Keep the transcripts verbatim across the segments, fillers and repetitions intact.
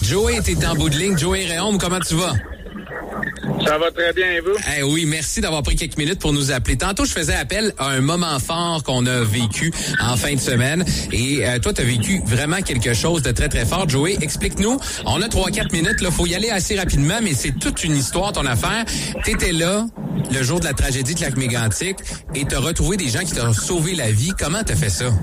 Joey, t'es en bout de ligne. Joey Réaume, comment tu vas? Ça va très bien, et vous? Eh oui, merci d'avoir pris quelques minutes pour nous appeler. Tantôt, je faisais appel à un moment fort qu'on a vécu en fin de semaine. Et euh, toi, tu as vécu vraiment quelque chose de très, très fort. Joey, explique-nous. On a trois quatre minutes. Il faut y aller assez rapidement, mais c'est toute une histoire, ton affaire. Tu étais là le jour de la tragédie de Lac-Mégantic et tu as retrouvé des gens qui t'ont sauvé la vie. Comment tu as fait ça?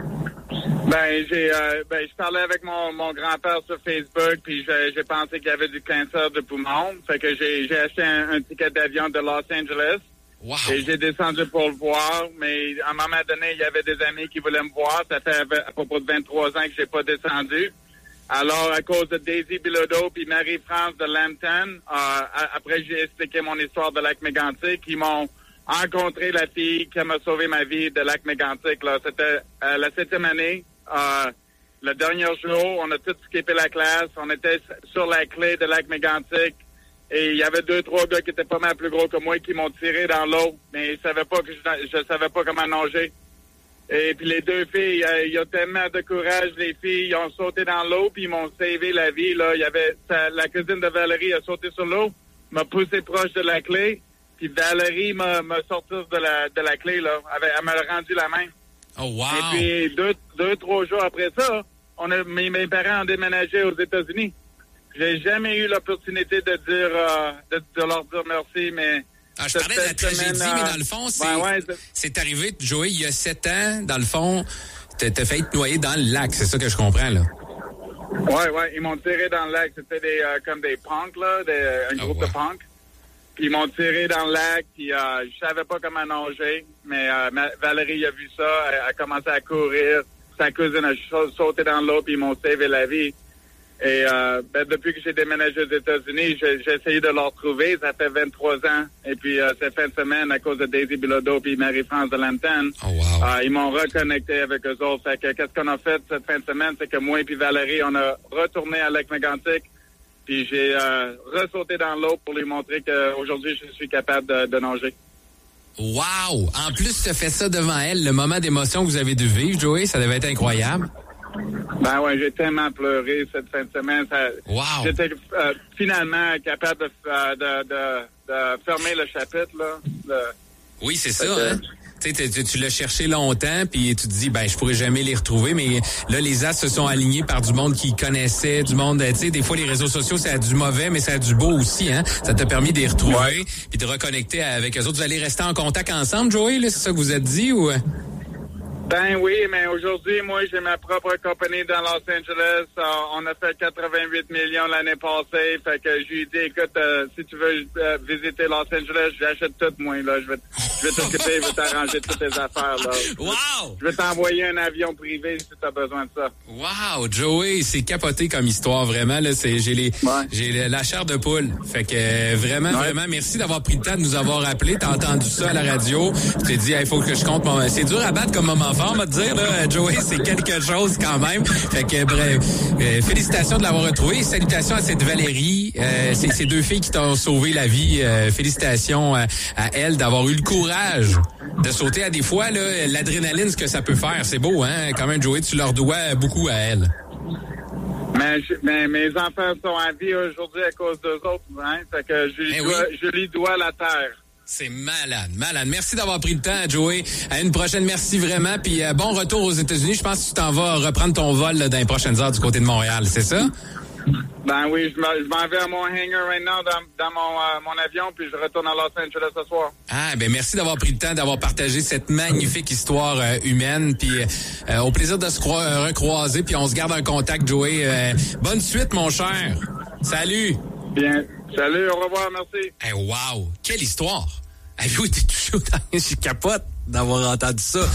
Ben, j'ai, euh, ben, je parlais avec mon, mon grand-père sur Facebook, puis j'ai, j'ai pensé qu'il y avait du cancer de poumon. Fait que j'ai, j'ai acheté un, un ticket d'avion de Los Angeles. Wow. Et j'ai descendu pour le voir, mais à un moment donné, il y avait des amis qui voulaient me voir. Ça fait à propos de vingt-trois ans que j'ai pas descendu. Alors, à cause de Daisy Bilodeau puis Marie-France de Lambton, euh, après j'ai expliqué mon histoire de Lac-Mégantic, ils m'ont rencontré la fille qui m'a sauvé ma vie de Lac-Mégantic. Là, c'était euh, la septième année. Euh, le dernier jour, on a tous skippé la classe. On était sur la clé de Lac-Mégantic. Et il y avait deux, trois gars qui étaient pas mal plus gros que moi qui m'ont tiré dans l'eau. Mais ils savaient pas que je, je savais pas comment nager. Et puis les deux filles, euh, ils ont tellement de courage, les filles, ils ont sauté dans l'eau puis ils m'ont sauvé la vie. Là, il y avait sa, la cousine de Valérie a sauté sur l'eau, m'a poussé proche de la clé. Puis Valérie m'a, m'a sorti de la, de la clé, là. Elle, elle m'a rendu la main. Oh, wow! Et puis, deux, deux, trois jours après ça, on a, mes, mes parents ont déménagé aux États-Unis. J'ai jamais eu l'opportunité de dire, euh, de, de leur dire merci, mais... Ah, je parlais de la tragédie, semaine, mais dans le fond, c'est, ben ouais, c'est... c'est arrivé, Joey, il y a sept ans, dans le fond, t'as, t'as failli te noyer dans le lac, c'est ça que je comprends, là. Ouais, ouais, ils m'ont tiré dans le lac. C'était des, euh, comme des punks, là, des, un groupe oh, wow. de punks. Puis ils m'ont tiré dans le lac, puis euh, je savais pas comment nager, mais euh, ma, Valérie a vu ça, elle a commencé à courir, sa cousine a sauté dans l'eau, puis ils m'ont sauvé la vie. Et euh, ben, depuis que j'ai déménagé aux États-Unis, j'ai, j'ai essayé de le retrouver, ça fait vingt-trois ans, et puis euh, cette fin de semaine, à cause de Daisy Bilodeau puis Marie-France de Lambton, oh, wow. euh, ils m'ont reconnecté avec eux autres. Fait que qu'est-ce qu'on a fait cette fin de semaine, c'est que moi et puis Valérie, on a retourné à Lac-Mégantic. Puis j'ai euh, ressauté dans l'eau pour lui montrer qu'aujourd'hui, je suis capable de, de nager. Wow! En plus, tu as fait ça devant elle. Le moment d'émotion que vous avez dû vivre, Joey, ça devait être incroyable. Ben ouais, j'ai tellement pleuré cette fin de semaine. Ça, wow! J'étais euh, finalement capable de, de, de, de fermer le chapitre, là. Le, oui, c'est ça, que, hein? Tu sais, tu, tu l'as cherché longtemps, puis tu te dis, ben, je pourrais jamais les retrouver, mais là, les astres se sont alignés par du monde qui connaissait, du monde, tu sais, des fois, les réseaux sociaux, ça a du mauvais, mais ça a du beau aussi, hein. Ça t'a permis de les retrouver, ouais. Puis de reconnecter avec eux autres. Vous allez rester en contact ensemble, Joey, là, c'est ça que vous êtes dit, ou? Ben oui, mais aujourd'hui, moi, j'ai ma propre compagnie dans Los Angeles. Euh, on a fait quatre-vingt-huit millions l'année passée. Fait que je lui ai dit, écoute, euh, si tu veux euh, visiter Los Angeles, j'achète tout, moi, là. Je vais, je vais t'occuper, je vais t'arranger toutes tes affaires, là. Wow! Je vais t'envoyer un avion privé si tu as besoin de ça. Wow, Joey, c'est capoté comme histoire, vraiment, là. C'est, j'ai les, ouais. j'ai la chair de poule. Fait que, euh, vraiment, ouais. vraiment, merci d'avoir pris le temps de nous avoir appelés. T'as entendu ça à la radio. Tu t'es dit, il hey, faut que je compte mon... C'est dur à battre comme moment fort, on va te dire, là, Joey, c'est quelque chose quand même. Fait que, bref, euh, félicitations de l'avoir retrouvé. Salutations à cette Valérie. Euh, c'est ces deux filles qui t'ont sauvé la vie. Euh, félicitations à, à elle d'avoir eu le courage de sauter. À des fois, là, l'adrénaline, ce que ça peut faire, c'est beau, hein? Quand même, Joey, tu leur dois beaucoup à elle. Mais, je, mais mes enfants sont en vie aujourd'hui à cause d'eux autres, hein? Fait que je, eh dois, oui. je lui dois la terre. C'est malade, malade. Merci d'avoir pris le temps, Joey. À une prochaine, merci vraiment. Puis euh, bon retour aux États-Unis. Je pense que tu t'en vas reprendre ton vol là, dans les prochaines heures du côté de Montréal, c'est ça? Ben oui, je, me, je m'en vais à mon hangar right now dans, dans mon, euh, mon avion, puis je retourne à Los Angeles ce soir. Ah, ben merci d'avoir pris le temps, d'avoir partagé cette magnifique histoire euh, humaine. Puis euh, au plaisir de se croi- euh, recroiser, puis on se garde en contact, Joey. Euh, bonne suite, mon cher. Salut. Bien. Salut, au revoir, merci. Hey, wow, quelle histoire. Avez-vous été touché au temps? Je capote d'avoir entendu ça.